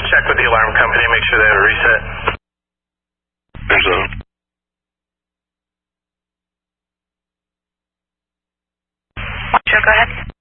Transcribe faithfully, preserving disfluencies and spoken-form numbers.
check with the alarm company, make sure they have a reset. There's a... Sure, go ahead.